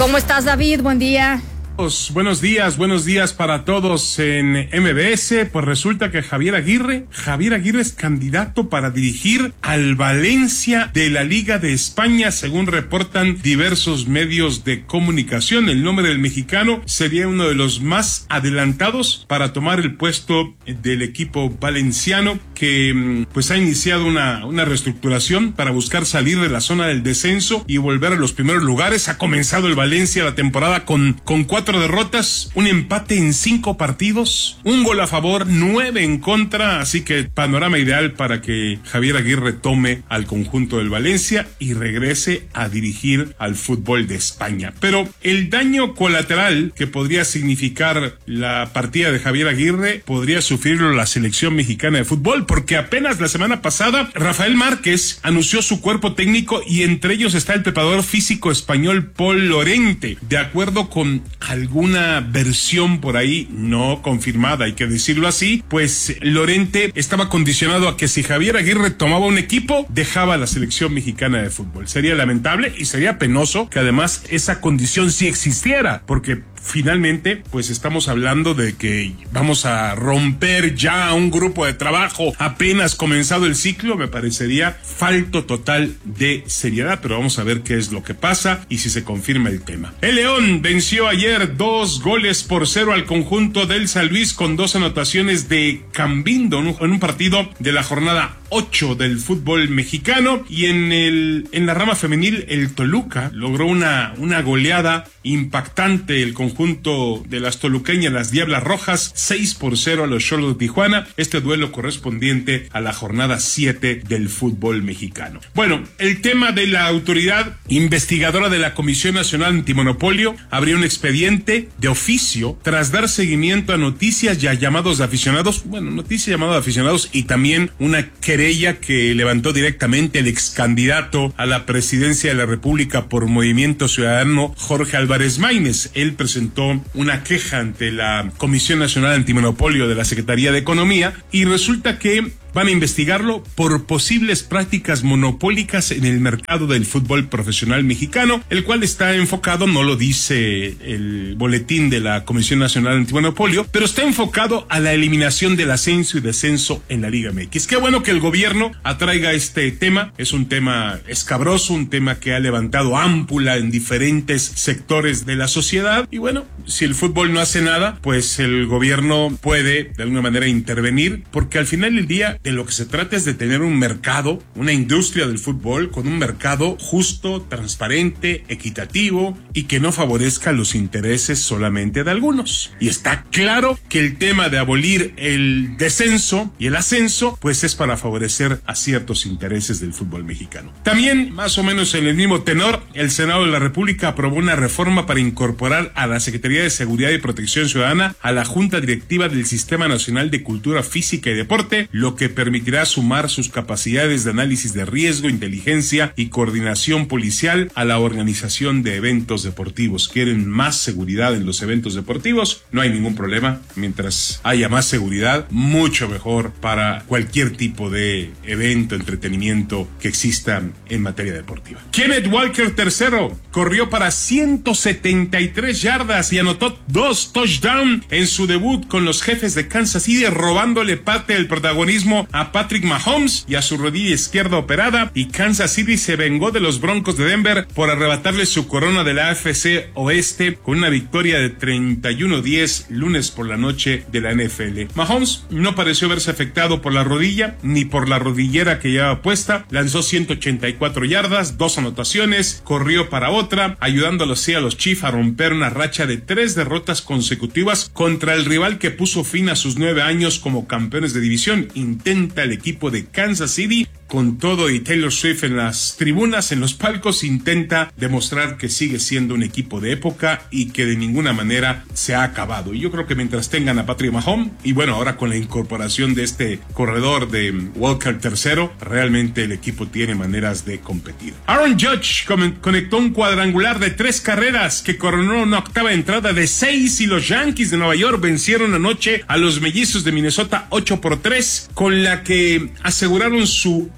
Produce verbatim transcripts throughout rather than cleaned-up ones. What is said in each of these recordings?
¿Cómo estás, David? Buen día. Buenos días, buenos días para todos en M B S. Pues resulta que Javier Aguirre, Javier Aguirre es candidato para dirigir al Valencia de la Liga de España, según reportan diversos medios de comunicación. El nombre del mexicano sería uno de los más adelantados para tomar el puesto del equipo valenciano, que pues ha iniciado una, una reestructuración para buscar salir de la zona del descenso y volver a los primeros lugares. Ha comenzado el Valencia la temporada con, con cuatro derrotas, un empate en cinco partidos, un gol a favor, nueve en contra, así que panorama ideal para que Javier Aguirre tome al conjunto del Valencia y regrese a dirigir al fútbol de España. Pero el daño colateral que podría significar la partida de Javier Aguirre podría sufrirlo la selección mexicana de fútbol, porque apenas la semana pasada Rafael Márquez anunció su cuerpo técnico y entre ellos está el preparador físico español Pol Lorente. De acuerdo con alguna versión por ahí no confirmada, hay que decirlo así, pues Lorente estaba condicionado a que si Javier Aguirre tomaba un equipo, dejaba a la selección mexicana de fútbol. Sería lamentable y sería penoso que además esa condición sí existiera, porque finalmente, pues estamos hablando de que vamos a romper ya un grupo de trabajo apenas comenzado el ciclo. Me parecería falto total de seriedad, pero vamos a ver qué es lo que pasa y si se confirma el tema. El León venció ayer dos goles por cero al conjunto del San Luis con dos anotaciones de Cambindo en un partido de la jornada ocho del fútbol mexicano. Y en el en la rama femenil, el Toluca logró una, una goleada impactante. El conjunto de las toluqueñas, las Diablas Rojas, seis por cero a los Xolos de Tijuana. Este duelo correspondiente a la jornada siete del fútbol mexicano. Bueno, el tema de la autoridad investigadora de la Comisión Nacional Antimonopolio abrió un expediente de oficio tras dar seguimiento a noticias y a llamados de aficionados. Bueno, noticias y llamados de aficionados y también una querella que levantó directamente el ex candidato a la presidencia de la República por Movimiento Ciudadano, Jorge Álvarez Maínez. Él presentó una queja ante la Comisión Nacional Antimonopolio de la Secretaría de Economía y resulta que van a investigarlo por posibles prácticas monopólicas en el mercado del fútbol profesional mexicano, el cual está enfocado, no lo dice el boletín de la Comisión Nacional Antimonopolio, pero está enfocado a la eliminación del ascenso y descenso en la Liga M X. Qué bueno que el gobierno atraiga este tema, es un tema escabroso, un tema que ha levantado ámpula en diferentes sectores de la sociedad, y bueno, si el fútbol no hace nada, pues el gobierno puede de alguna manera intervenir, porque al final del día de lo que se trata es de tener un mercado, una industria del fútbol con un mercado justo, transparente, equitativo y que no favorezca los intereses solamente de algunos. Y está claro que el tema de abolir el descenso y el ascenso pues es para favorecer a ciertos intereses del fútbol mexicano. También, más o menos en el mismo tenor, el Senado de la República aprobó una reforma para incorporar a la Secretaría de Seguridad y Protección Ciudadana a la Junta Directiva del Sistema Nacional de Cultura Física y Deporte, lo que permitirá sumar sus capacidades de análisis de riesgo, inteligencia y coordinación policial a la organización de eventos deportivos. ¿Quieren más seguridad en los eventos deportivos? No hay ningún problema. Mientras haya más seguridad, mucho mejor para cualquier tipo de evento, entretenimiento que exista en materia deportiva. Kenneth Walker tercero corrió para ciento setenta y tres yardas y anotó dos touchdowns en su debut con los Jefes de Kansas City, robándole parte del protagonismo a Patrick Mahomes y a su rodilla izquierda operada, y Kansas City se vengó de los Broncos de Denver por arrebatarle su corona de la A F C Oeste con una victoria de treinta y uno a diez lunes por la noche de la N F L. Mahomes no pareció verse afectado por la rodilla ni por la rodillera que llevaba puesta, lanzó ciento ochenta y cuatro yardas, dos anotaciones, corrió para otra, ayudándolo así a los Chiefs a romper una racha de tres derrotas consecutivas contra el rival que puso fin a sus nueve años como campeones de división. Intenta el equipo de Kansas City con todo y Taylor Swift en las tribunas, en los palcos, intenta demostrar que sigue siendo un equipo de época y que de ninguna manera se ha acabado. Y yo creo que mientras tengan a Patrick Mahomes, y bueno, ahora con la incorporación de este corredor de Walker tercero, realmente el equipo tiene maneras de competir. Aaron Judge conectó un cuadrangular de tres carreras que coronó una octava entrada de seis, y los Yankees de Nueva York vencieron anoche a los Mellizos de Minnesota ocho por tres, con la que aseguraron su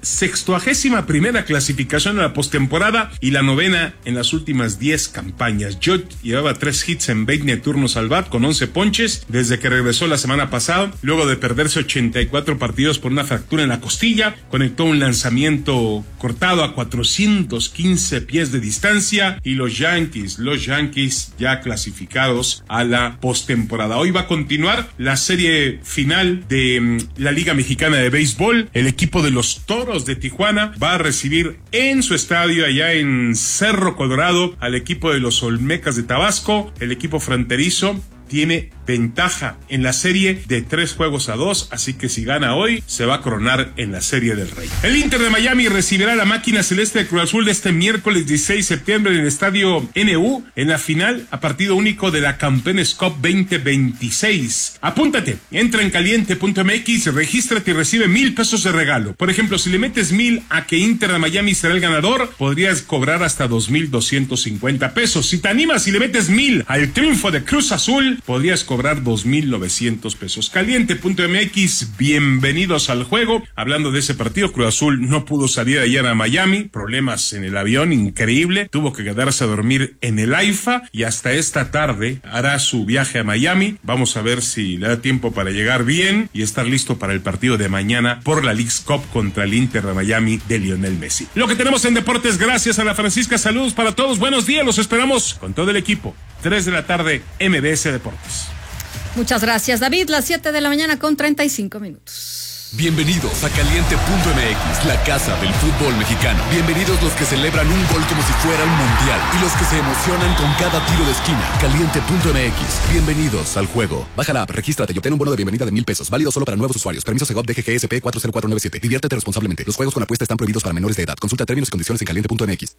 sextuagésima primera clasificación a la postemporada y la novena en las últimas diez campañas. Judge llevaba tres hits en veinte turnos al bat con once ponches desde que regresó la semana pasada, luego de perderse ochenta y cuatro partidos por una fractura en la costilla. Conectó un lanzamiento cortado a cuatrocientos quince pies de distancia y los Yankees, los Yankees ya clasificados a la postemporada. Hoy va a continuar la serie final de um, la Liga Mexicana de Béisbol. El equipo de los Toros de Tijuana va a recibir en su estadio allá en Cerro Colorado al equipo de los Olmecas de Tabasco. El equipo fronterizo tiene ventaja en la serie de tres juegos a dos, así que si gana hoy, se va a coronar en la Serie del Rey. El Inter de Miami recibirá la máquina celeste de Cruz Azul este miércoles dieciséis de septiembre en el estadio N U, en la final a partido único de la Campeones Cup veinte veintiséis. Apúntate, entra en caliente punto m x, regístrate y recibe mil pesos de regalo. Por ejemplo, si le metes mil a que Inter de Miami será el ganador, podrías cobrar hasta dos mil doscientos cincuenta pesos. Si te animas y le metes mil al triunfo de Cruz Azul, podrías cobrar dos mil novecientos pesos. Caliente punto m x, bienvenidos al juego. Hablando de ese partido, Cruz Azul no pudo salir ayer a Miami, problemas en el avión, increíble, tuvo que quedarse a dormir en el AIFA y hasta esta tarde hará su viaje a Miami. Vamos a ver si le da tiempo para llegar bien y estar listo para el partido de mañana por la Leagues Cup contra el Inter de Miami de Lionel Messi. Lo que tenemos en deportes, gracias a la Francisca, saludos para todos, buenos días, los esperamos con todo el equipo. tres de la tarde, M B S Deportes. Muchas gracias, David. Las siete de la mañana con treinta y cinco minutos. Bienvenidos a Caliente punto m x, la casa del fútbol mexicano. Bienvenidos los que celebran un gol como si fuera un mundial y los que se emocionan con cada tiro de esquina. Caliente punto m x, bienvenidos al juego. Baja la app, regístrate y obtén un bono de bienvenida de mil pesos, válido solo para nuevos usuarios. Permiso Segov D G G S P cuatro cero cuatro nueve siete. Diviértete responsablemente. Los juegos con apuesta están prohibidos para menores de edad. Consulta términos y condiciones en caliente punto m x.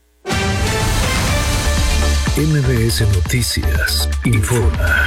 M B S Noticias informa.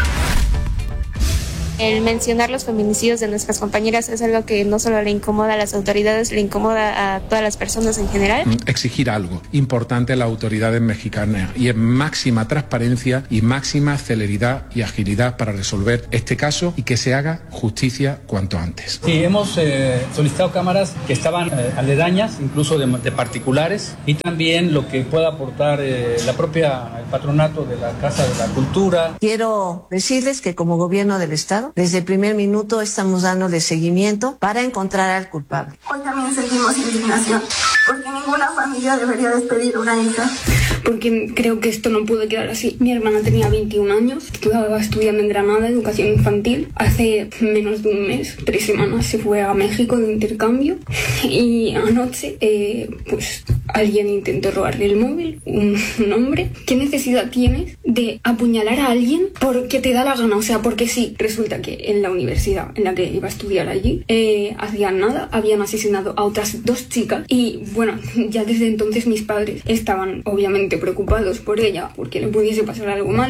El mencionar los feminicidios de nuestras compañeras es algo que no solo le incomoda a las autoridades, le incomoda a todas las personas en general. Exigir algo importante a las autoridades mexicanas y es máxima transparencia y máxima celeridad y agilidad para resolver este caso y que se haga justicia cuanto antes. Sí, hemos eh, solicitado cámaras que estaban eh, aledañas, incluso de, de particulares, y también lo que pueda aportar eh, la propia el patronato de la Casa de la Cultura. Quiero decirles que como gobierno del Estado, desde el primer minuto estamos dándole seguimiento para encontrar al culpable. Hoy también sentimos indignación, porque ninguna familia debería despedir a una hija. Porque creo que esto no puede quedar así. Mi hermana tenía veintiún años, estaba estudiando en Granada, educación infantil. Hace menos de un mes, tres semanas, se fue a México de intercambio y anoche, eh, pues alguien intentó robarle el móvil, un, un hombre. ¿Qué necesidad tienes de apuñalar a alguien porque te da la gana? O sea, porque sí, resulta que en la universidad en la que iba a estudiar allí, eh, hacían nada, habían asesinado a otras dos chicas y bueno, ya desde entonces mis padres estaban obviamente preocupados por ella porque le pudiese pasar algo malo.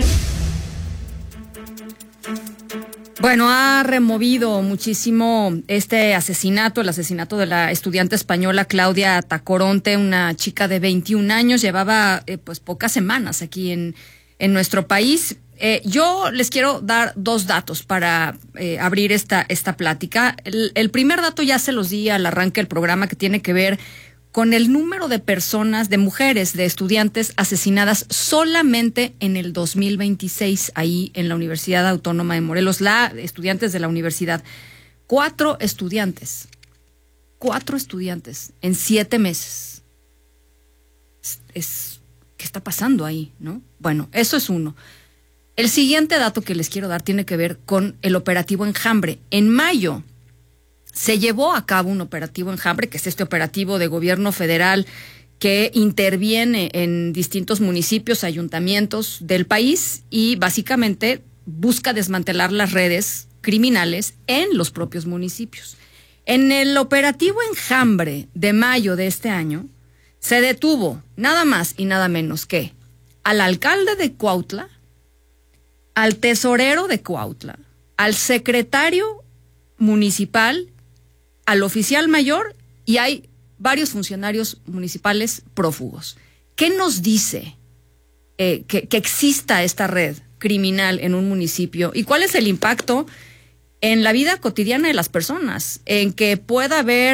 Bueno, ha removido muchísimo este asesinato, el asesinato de la estudiante española Claudia Tacoronte, una chica de veintiún años, llevaba eh, pues pocas semanas aquí en, en nuestro país. Eh, yo les quiero dar dos datos para eh, abrir esta, esta plática. El, el primer dato ya se los di al arranque del programa, que tiene que ver con el número de personas, de mujeres, de estudiantes asesinadas solamente en el dos mil veintiséis, ahí en la Universidad Autónoma de Morelos, la estudiantes de la universidad. Cuatro estudiantes, cuatro estudiantes en siete meses. Es, es, ¿qué está pasando ahí, no? Bueno, eso es uno. El siguiente dato que les quiero dar tiene que ver con el operativo Enjambre. En mayo se llevó a cabo un operativo Enjambre, que es este operativo de gobierno federal que interviene en distintos municipios, ayuntamientos del país y básicamente busca desmantelar las redes criminales en los propios municipios. En el operativo Enjambre de mayo de este año se detuvo nada más y nada menos que al alcalde de Cuautla, al tesorero de Cuautla, al secretario municipal, al oficial mayor, y hay varios funcionarios municipales prófugos. ¿Qué nos dice eh, que, que exista esta red criminal en un municipio? ¿Y cuál es el impacto en la vida cotidiana de las personas? En que pueda haber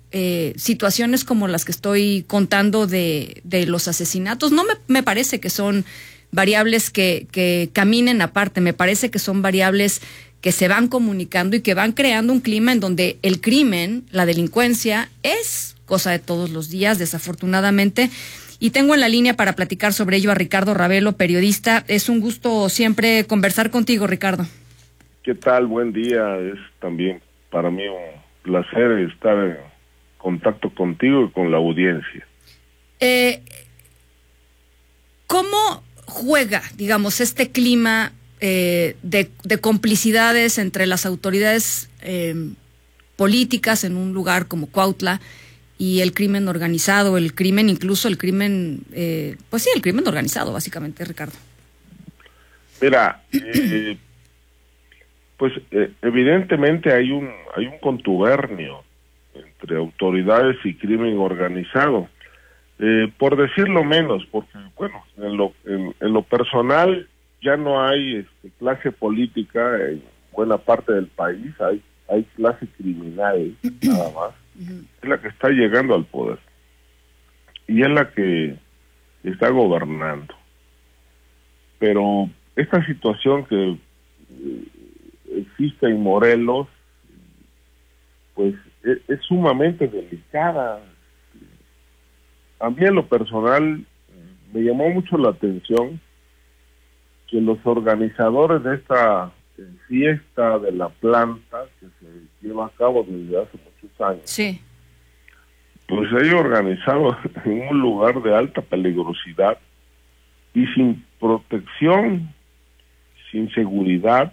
eh, situaciones como las que estoy contando de, de los asesinatos, no me, me parece que son variables que, que caminen aparte, me parece que son variables que se van comunicando y que van creando un clima en donde el crimen, la delincuencia, es cosa de todos los días, desafortunadamente. Y tengo en la línea para platicar sobre ello a Ricardo Ravelo, periodista. Es un gusto siempre conversar contigo, Ricardo. ¿Qué tal? Buen día. Es también para mí un placer estar en contacto contigo y con la audiencia. Eh, ¿Cómo juega, digamos, este clima eh, de, de complicidades entre las autoridades eh, políticas en un lugar como Cuautla y el crimen organizado, el crimen, incluso el crimen, eh, pues sí, el crimen organizado, básicamente, Ricardo? Mira, eh, pues eh, evidentemente hay un hay un contubernio entre autoridades y crimen organizado, eh, por decirlo menos, porque bueno, en lo en, en lo personal ya no hay este, clase política en buena parte del país, hay hay clase criminal nada más. Es la que está llegando al poder y es la que está gobernando. Pero esta situación que eh, existe en Morelos, pues es, es sumamente delicada. A mí en lo personal me llamó mucho la atención que los organizadores de esta fiesta de la planta que se lleva a cabo desde hace muchos años, sí, pues ellos organizaron en un lugar de alta peligrosidad y sin protección, sin seguridad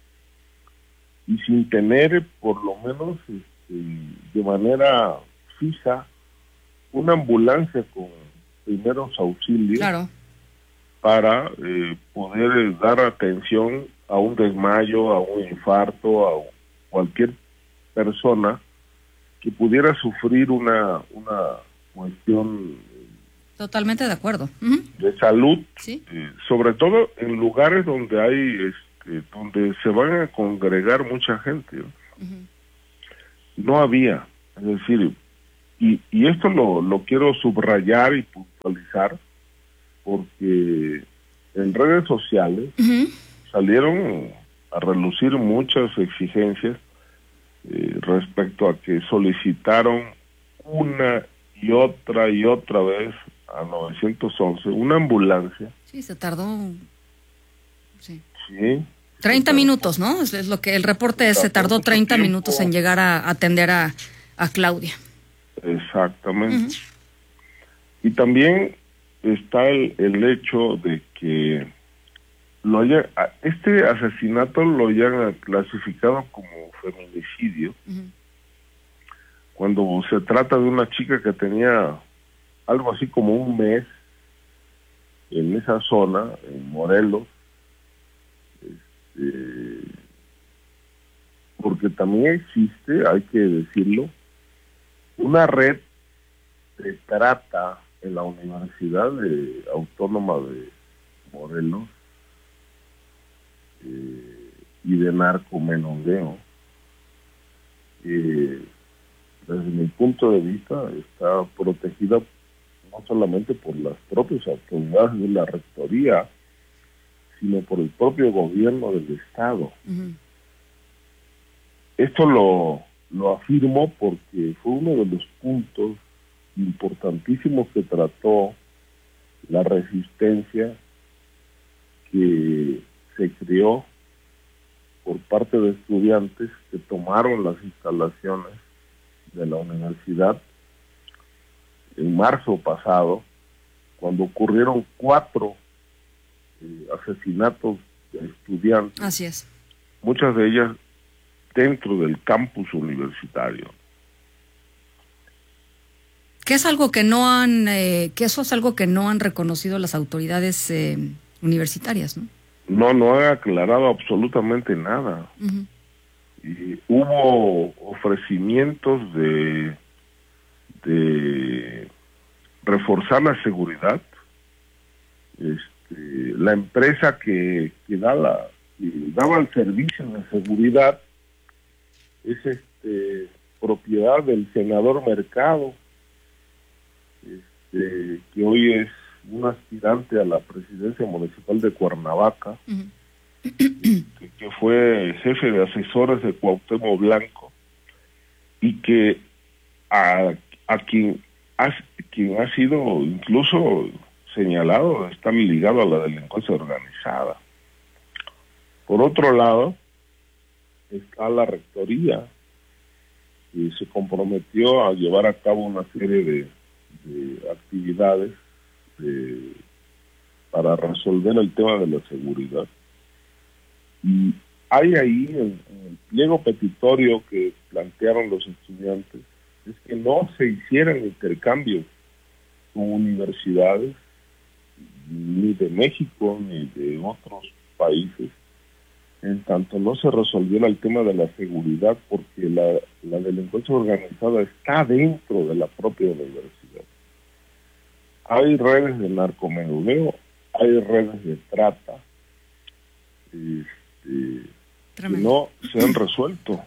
y sin tener por lo menos este, de manera fija una ambulancia con primeros auxilios, claro, para eh, poder eh, dar atención a un desmayo, a un infarto, a cualquier persona que pudiera sufrir una una cuestión totalmente de acuerdo, uh-huh, de salud, ¿sí? eh, sobre todo en lugares donde hay este, donde se van a congregar mucha gente, ¿no? Uh-huh. No había, es decir, y, y esto lo, lo quiero subrayar y puntualizar porque en redes sociales uh-huh salieron a relucir muchas exigencias eh, respecto a que solicitaron una y otra y otra vez a nueve once una ambulancia. Sí, se tardó. Sí. Sí. treinta minutos, ¿no? Es, es lo que el reporte es, se tardó treinta tiempo. minutos en llegar a atender a, a Claudia. Exactamente. Uh-huh. Y también está el, el hecho de que lo haya, este asesinato lo hayan clasificado como feminicidio, uh-huh, cuando se trata de una chica que tenía algo así como un mes en esa zona, en Morelos, este, porque también existe, hay que decirlo, una red de trata en la Universidad de, Autónoma de Morelos, Eh, y de narcomenudeo, eh, desde mi punto de vista está protegida no solamente por las propias autoridades de la rectoría, sino por el propio gobierno del estado. uh-huh. Esto lo, lo afirmo porque fue uno de los puntos importantísimos que trató la resistencia que se creó por parte de estudiantes que tomaron las instalaciones de la universidad en marzo pasado, cuando ocurrieron cuatro eh, asesinatos de estudiantes. Así es. Muchas de ellas dentro del campus universitario. Que es algo que no han, eh, que eso es algo que no han reconocido las autoridades eh, universitarias, ¿no? No, no ha aclarado absolutamente nada. Uh-huh. Y hubo ofrecimientos de de reforzar la seguridad. Este, la empresa que, que da la que daba el servicio de seguridad es este propiedad del senador Mercado, este, que hoy es un aspirante a la presidencia municipal de Cuernavaca, uh-huh. que, que fue jefe de asesores de Cuauhtémoc Blanco, y que a, a quien, ha, quien ha sido incluso señalado de estar ligado a la delincuencia organizada. Por otro lado, está la rectoría, que se comprometió a llevar a cabo una serie de, de actividades de, para resolver el tema de la seguridad. Y hay ahí, en, en el pliego petitorio que plantearon los estudiantes, es que no se hicieran intercambios con universidades, ni de México, ni de otros países, en tanto no se resolviera el tema de la seguridad, porque la, la delincuencia organizada está dentro de la propia universidad. Hay redes de narcomenudeo, hay redes de trata, este, que no se han resuelto.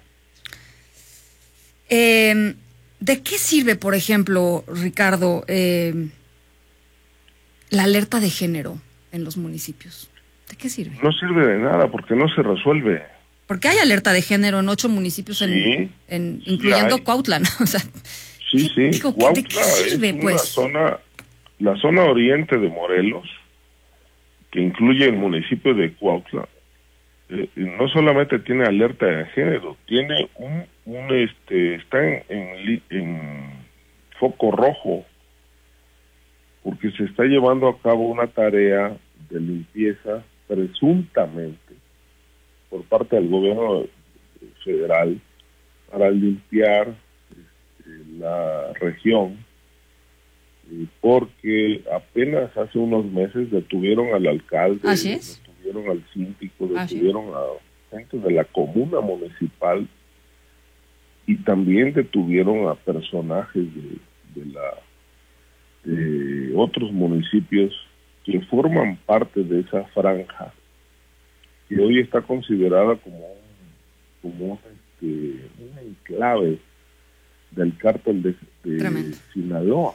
Eh, ¿De qué sirve, por ejemplo, Ricardo, eh, la alerta de género en los municipios? ¿De qué sirve? No sirve de nada porque no se resuelve. Porque hay alerta de género en ocho municipios, sí, en, en, incluyendo sí Cuautla, ¿no? O sea, sí, sí. Digo, ¿de qué sirve, es pues? Una zona, la zona oriente de Morelos, que incluye el municipio de Cuautla, eh, no solamente tiene alerta de género, tiene un, un este, está en, en, en foco rojo, porque se está llevando a cabo una tarea de limpieza presuntamente por parte del gobierno federal para limpiar este, la región, eh, porque apenas hace unos meses detuvieron al alcalde, ¿Así es? detuvieron al síndico, detuvieron a gente de la comuna municipal y también detuvieron a personajes de, de la de otros municipios que forman parte de esa franja, que hoy está considerada como un, como este, un enclave del cártel de, de Sinaloa.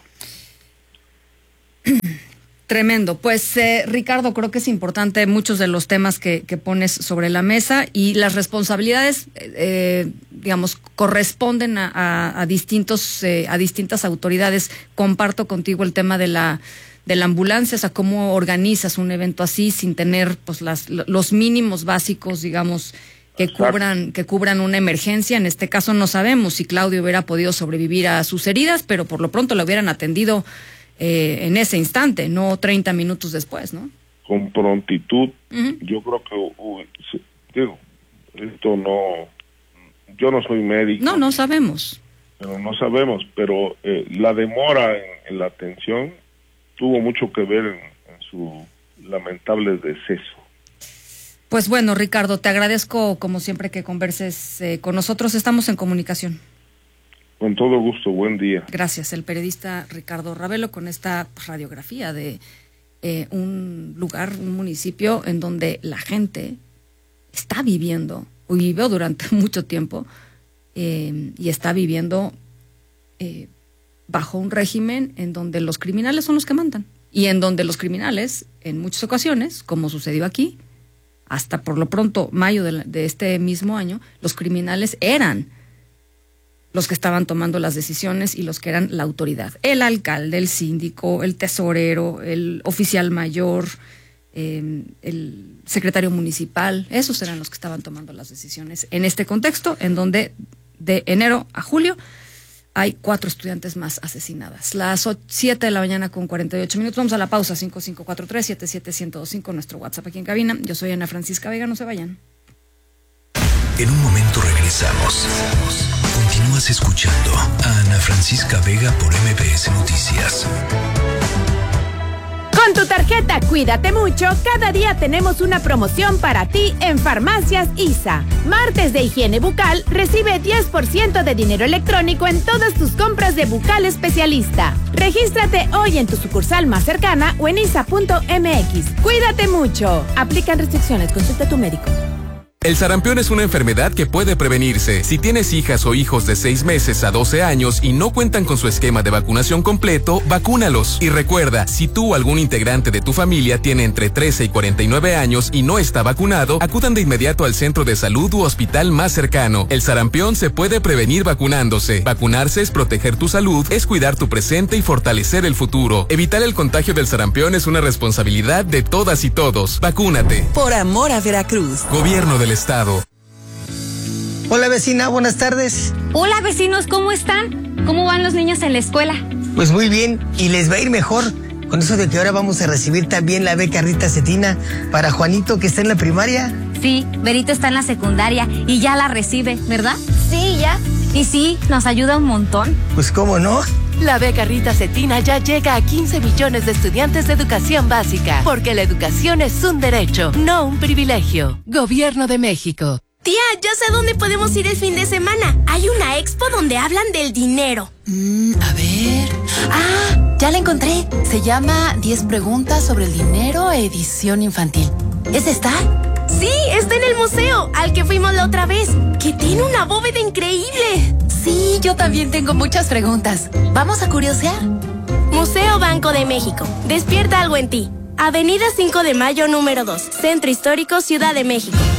Tremendo. Pues eh, Ricardo, creo que es importante muchos de los temas que, que pones sobre la mesa, y las responsabilidades, eh, digamos, corresponden a, a, a distintos, eh, a distintas autoridades. Comparto contigo el tema de la de la ambulancia, o sea, cómo organizas un evento así sin tener pues las los mínimos básicos, digamos, que Exacto. cubran que cubran una emergencia. En este caso no sabemos si Claudio hubiera podido sobrevivir a sus heridas, pero por lo pronto lo hubieran atendido eh, en ese instante, no treinta minutos después, ¿no? Con prontitud. Uh-huh. Yo creo que uh, digo, esto no, yo no soy médico. No, no sabemos. Pero no sabemos, pero eh, la demora en, en la atención tuvo mucho que ver en, en su lamentable deceso. Pues bueno, Ricardo, te agradezco como siempre que converses eh, con nosotros. Estamos en comunicación. Con todo gusto, buen día. Gracias, el periodista Ricardo Ravelo con esta radiografía de eh, un lugar, un municipio en donde la gente está viviendo, o vivió durante mucho tiempo, eh, y está viviendo eh, bajo un régimen en donde los criminales son los que mandan, y en donde los criminales, en muchas ocasiones, como sucedió aquí, hasta por lo pronto mayo de, la, de este mismo año, los criminales eran los que estaban tomando las decisiones y los que eran la autoridad. El alcalde, el síndico, el tesorero, el oficial mayor, eh, el secretario municipal, esos eran los que estaban tomando las decisiones en este contexto, en donde de enero a julio hay cuatro estudiantes más asesinadas. Las siete de la mañana con cuarenta y ocho minutos. Vamos a la pausa. Cinco cinco cuatro tres, siete siete uno cero dos cinco, nuestro WhatsApp aquí en cabina. Yo soy Ana Francisca Vega, no se vayan. En un momento regresamos. Continúas escuchando a Ana Francisca Vega por M B S Noticias. Con tu tarjeta Cuídate Mucho, cada día tenemos una promoción para ti en Farmacias I S A. Martes de higiene bucal, recibe diez por ciento de dinero electrónico en todas tus compras de Bucal Especialista. Regístrate hoy en tu sucursal más cercana o en isa punto m x. Cuídate mucho. Aplican restricciones, consulta a tu médico. El sarampión es una enfermedad que puede prevenirse. Si tienes hijas o hijos de seis meses a doce años y no cuentan con su esquema de vacunación completo, vacúnalos. Y recuerda, si tú o algún integrante de tu familia tiene entre trece y cuarenta y nueve años y no está vacunado, acudan de inmediato al centro de salud u hospital más cercano. El sarampión se puede prevenir vacunándose. Vacunarse es proteger tu salud, es cuidar tu presente y fortalecer el futuro. Evitar el contagio del sarampión es una responsabilidad de todas y todos. Vacúnate. Por amor a Veracruz. Gobierno del Estado. Hola vecina, buenas tardes. Hola vecinos, ¿cómo están? ¿Cómo van los niños en la escuela? Pues muy bien, y les va a ir mejor. Con eso de que ahora vamos a recibir también la beca Rita Cetina para Juanito, que está en la primaria. Sí, Berito está en la secundaria y ya la recibe, ¿verdad? Sí, ya. Y sí, nos ayuda un montón. Pues cómo no. La beca Rita Cetina ya llega a quince millones de estudiantes de educación básica, porque la educación es un derecho, no un privilegio. Gobierno de México. Tía, ya sé dónde podemos ir el fin de semana. Hay una expo donde hablan del dinero. Mm, a ver... ¡Ah! Ya la encontré. Se llama diez preguntas sobre el dinero, edición infantil. ¿Es esta? Sí, está en el museo, al que fuimos la otra vez, que tiene una bóveda increíble. Sí, yo también tengo muchas preguntas. ¿Vamos a curiosear? Museo Banco de México. Despierta algo en ti. Avenida cinco de Mayo, número dos. Centro Histórico, Ciudad de México.